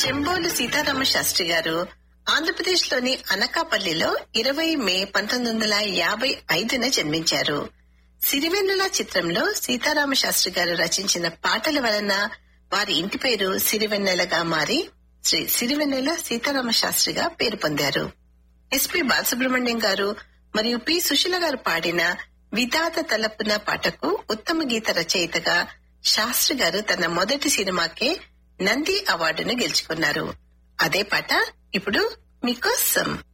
చెంబోలు సీతారామ శాస్త్రి గారు ఆంధ్రప్రదేశ్ లోని అనకాపల్లిలో 20 మే 1955 జన్మించారు. సిరివెన్నెల చిత్రంలో సీతారామ శాస్త్రి గారు రచించిన పాటల వలన వారి ఇంటి పేరు సిరివెన్నెలగా మారి శ్రీ సిరివెన్నెల సీతారామ శాస్త్రిగా పేరు పొందారు. ఎస్పి బాలసుబ్రహ్మణ్యం గారు మరియు పి సుశీల గారు పాడిన విధాత తలపున పాటకు ఉత్తమ గీత రచయితగా శాస్త్రి గారు తన మొదటి సినిమాకే నంది అవార్డును గెలుచుకున్నారు. అదే పాట ఇప్పుడు మీకోసం.